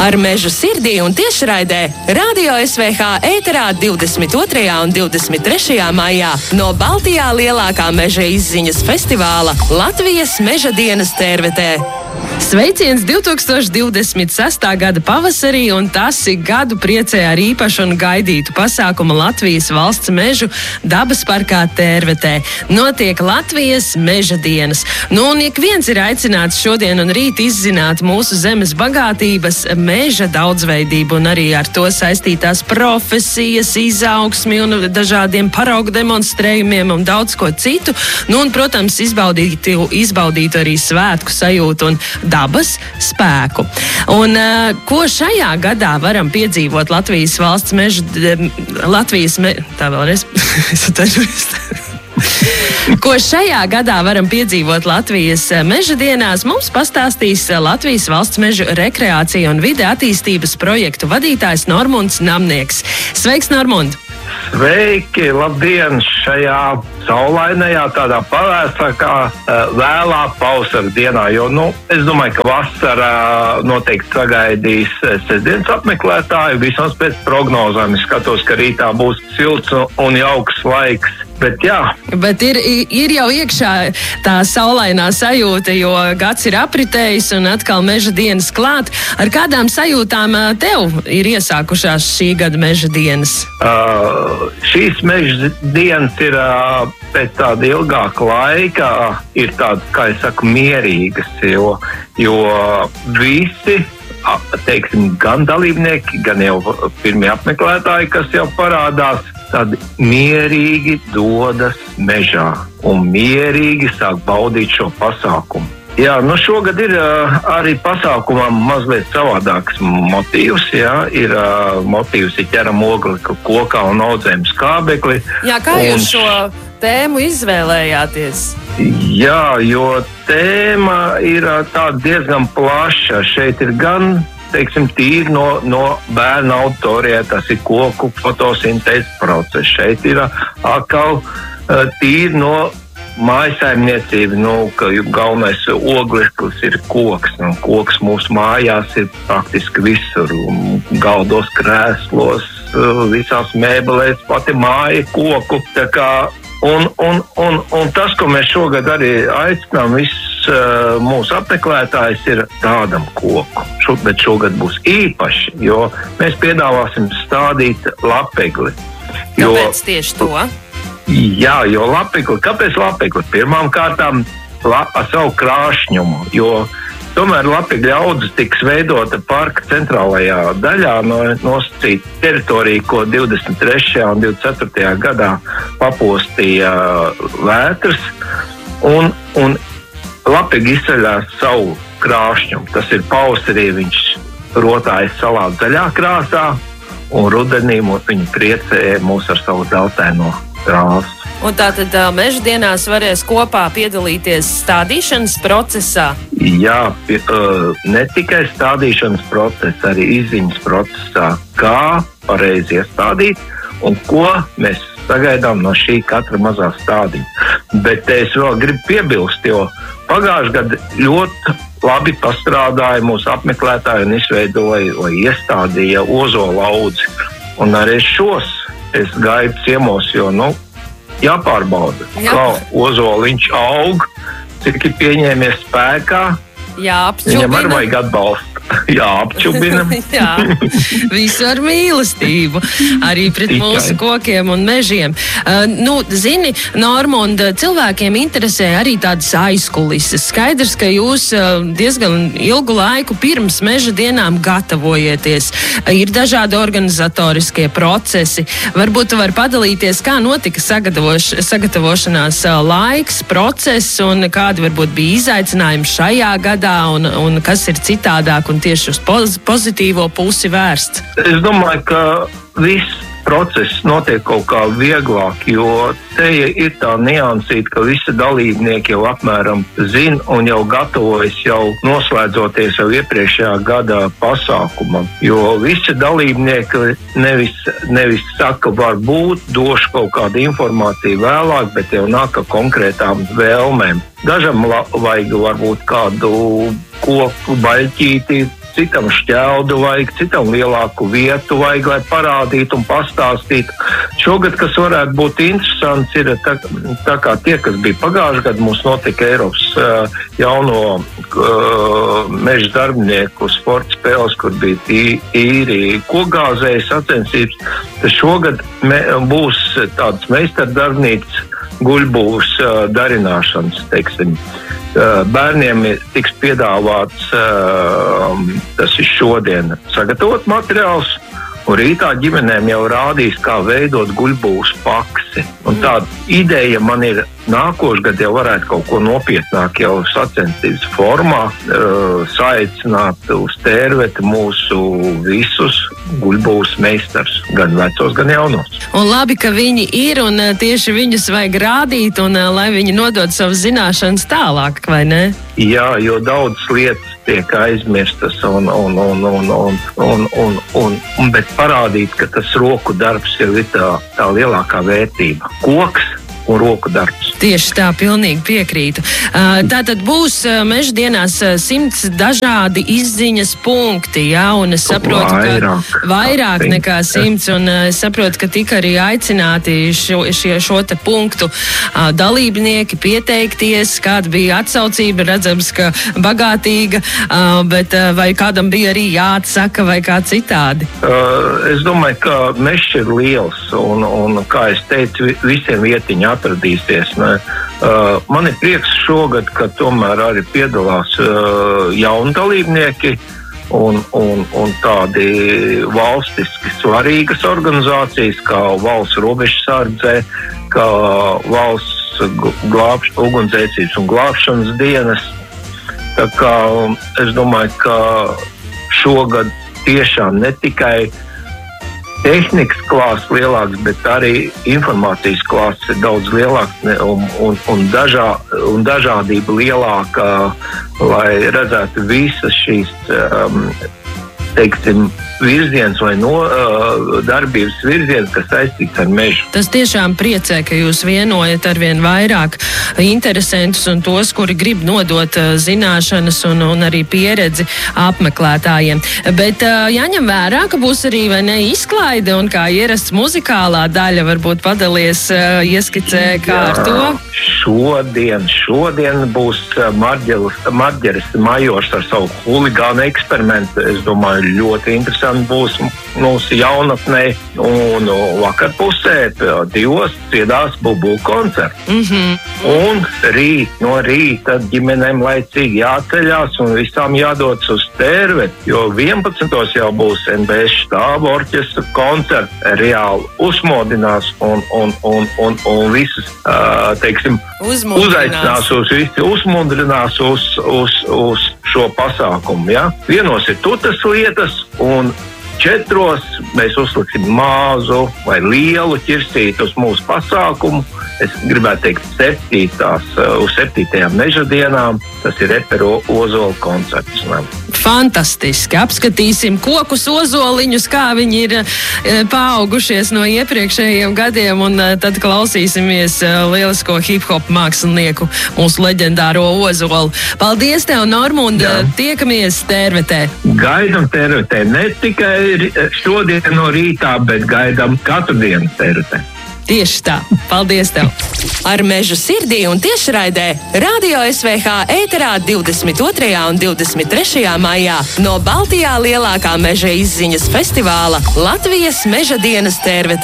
Ar Mežu sirdī un tiešraidē Radio SVH ēterā 22. un 23. maijā no Baltijā lielākā meža izziņas festivāla Latvijas Meža dienas Tērvetē. Sveiciens 2026. gada pavasarī, un tas gadu priecē ar īpašu un gaidītu pasākumu Latvijas valsts mežu dabas parkā Tērvetē. Notiek Latvijas Meža dienas. Un ik viens ir aicināts šodien un rīt izzināt mūsu zemes bagātības, meža daudzveidību un arī ar to saistītās profesijas, izaugsmi un dažādiem paraugu demonstrējumiem un daudz ko citu. Un, protams, izbaudītu arī svētku sajūtu un dabas spēku. Un ko šajā gadā varam piedzīvot Latvijas valsts meža... Tā vēlreiz. Ko šajā gadā varam piedzīvot Latvijas meža dienās, mums pastāstīs Latvijas valsts mežu rekreācija un vide attīstības projektu vadītājs Normunds Namnieks. Sveiks, Normund! Sveiki, labdien šajā saulainajā, tādā pavēsākā, vēlā pavasara dienā, jo, es domāju, ka vasarā noteikti sagaidīs sestdienas apmeklētāju, vismaz pēc prognozēm. Es skatos, ka rītā būs silts un jauks laiks. Bet jā. Bet ir jau iekšā tā saulainā sajūta, jo gads ir apritējis un atkal meža dienas klāt. Ar kādām sajūtām tev ir iesākušās šī gada meža dienas? Šīs meža dienas ir pēc tāda ilgāka laika, ir tādas, kā es saku, mierīgas, jo visi, teiksim, gan dalībnieki, gan jau pirmie apmeklētāji, kas jau parādās, tad mierīgi dodas mežā un mierīgi sāk baudīt šo pasākumu. Jā, šogad ir arī pasākumam mazliet savādāks motīvs, jā, ir motīvs ķeram ogli kokā un audzējam skābekli. Jā, kā jūs šo tēmu izvēlējāties? Jā, jo tēma ir tāda diezgan plaša. Šeit ir gan, teiksim, tīri no bērna auditorijā, tas ir koku fotosintēzes process. Šeit ir atkal tīri no mājasaimniecība, ka galvenais ogleklis ir koks. Koks mūsu mājās ir praktiski visur, galdos, krēslos, visās mēbelēs, pati māja koku. Tā kā, un tas, ko mēs šogad arī aicinām, mūsu apmeklētājs ir tādam koku. Bet šogad būs īpaši, jo mēs piedāvāsim stādīt lapegli. Kāpēc tieši to? Jā, jo lapegli. Kāpēc lapegli? Pirmām kārtām ar savu krāšņumu, jo tomēr lapegļa audzes tiks veidota parka centrālajā daļā, nosacīta teritorija, ko 23. un 24. gadā papostīja vētras, un lapegļi izceļās savu krāšņumu. Tas ir pavasarī viņš rotājas salāt zaļā krāsā, un rudenī viņi priecē mūs ar savu zeltaino krāsu. Un tātad meža dienās varēs kopā piedalīties stādīšanas procesā? Jā, ne tikai stādīšanas procesā, arī izziņas procesā, kā pareizi iestādīt un ko mēs sagaidām no šī katra mazā stādiņa. Bet es vēl gribu piebilst, jo pagājušajā gadā ļoti labi pastrādāja mūsu apmeklētāji un izveidoja vai iestādīja ozola audzi. Un arī šos es gaidu ciemos, jo, jāpārbauda, kā ozoliņš aug, cik ir pieņēmies spēkā. Viņam arī vajag atbalstu. Jā, apčubinam. Jā, visu ar mīlestību. Arī pret mūsu kokiem un mežiem. Zini, Normund, cilvēkiem interesē arī tādas aizkulises. Skaidrs, ka jūs diezgan ilgu laiku pirms meža dienām gatavojieties. Ir dažādi organizatoriskie procesi. Varbūt tu vari padalīties, kā notika sagatavošanās laiks, process un kādi varbūt bija izaicinājumi šajā gadā un kas ir citādāk un tieši uz pozitīvo pusi vērsts? Es domāju, ka viss process notiek kaut kā vieglāk, jo te ir tā niansīta, ka visi dalībnieki jau apmēram zina un jau gatavojas, jau noslēdzoties jau iepriekšējā gada pasākumam. Jo visi dalībnieki nevis saka, varbūt došu kaut kādu informāciju vēlāk, bet jau nāk ar konkrētām vēlmēm. Dažam vajag varbūt kādu koku baļķīti citam šķeldu vajag, citam lielāku vietu vajag, lai parādītu un pastāstītu. Šogad, kas varētu būt interesants, ir tā kā tie, kas bija pagājušajā gadā, mums notika Eiropas jauno meža darbinieku sporta spēles, kur bija tīri kokgāzēju sacensības. Tad šogad būs tāds meistardarbnīcas guļbūvs darināšanas, teiksim. Bērniem tiks piedāvāts, tas ir šodien, sagatavot materiāls, un rītā ģimenēm jau rādīs, kā veidot guļbūvs paksi. Un tāda ideja man ir nākošgad jau varētu kaut ko nopietnāk jau sacensības formā saaicināt uz Tērveti mūsu visus guļbūvs meistars, gan vecos, gan jaunos. Un labi, ka viņi ir, un tieši viņus vajag rādīt, un lai viņi nodod savas zināšanas tālāk, vai ne? Jā, jo daudz lietas tiek aizmirstas, bet parādīt, ka tas roku darbs jau ir tā lielākā vērtība. Koks un roku darbs. Tieši tā, pilnīgi piekrītu. Tātad būs meža dienās 100 dažādi izziņas punkti, jā, un es saprotu, ka vairāk nekā 100, un es saprotu, ka tika arī aicināti šo te punktu dalībnieki pieteikties, kāda bija atsaucība, redzams, ka bagātīga, bet vai kādam bija arī jāatsaka vai kā citādi? Es domāju, ka mežs ir liels, un kā es teicu, visiem vietiņi atradīsies. Man ir prieks šogad, ka tomēr arī piedalās jauni dalībnieki un tādi valstiski svarīgas organizācijas, kā Valsts robežsardze, kā Valsts ugunsdzēsības un glābšanas dienas. Tā kā es domāju, ka šogad tiešām ne tikai tehnikas klāsts lielāks, bet arī informācijas klāsts ir daudz lielāks un dažādība lielāka, lai redzētu visas šīs, teiksim, virziens vai darbības virziens, kas saistīts ar mežu. Tas tiešām priecē, ka jūs vienojat arvien vairāk interesantus un tos, kuri grib nodot zināšanas un arī pieredzi apmeklētājiem. Bet jāņem vērā, ka būs arī vai ne izklaide un kā ierasts muzikālā daļa, varbūt padalies ieskicē, kā ar to? Šodien būs Marģeris Majors ar savu huligānu eksperimentu. Es domāju, ļoti interesanti būs mūsu jaunatnē. Un vakarpusē 2 dziedās Bubu koncertu. Un no rīta ģimenēm laicīgi jāceļās un visām jādodas uz Tērveti, jo 11. jau būs NBS štāba orķestra koncerts, reāli uzmodinās un visus, teiksim, uzaicinās uzmundrinās uz šo pasākumu. Ja? Vienos ir tutas lietas, un 4 mēs uzliksim mazu vai lielu ķirsīti uz mūsu pasākumu. Es gribētu teikt uz 7. meža dienām. Tas ir Reperu ozola koncerts. Fantastiski! Apskatīsim kokus ozoliņus, kā viņi ir paaugušies no iepriekšējiem gadiem, un tad klausīsimies lielisko hip-hop mākslinieku, mūsu leģendāro ozolu. Paldies tev, Normunda! Tiekamies Tērvetē! Gaidam Tērvetē ne tikai šodien no rītā, bet gaidam katru dienu Tērvetē. Tieši tā. Paldies tev! Ar mežu sirdī un tiešraidē Radio SVH ēterā 22. un 23. maijā no Baltijā lielākā meža izziņas festivāla Latvijas meža dienas Tērvetē.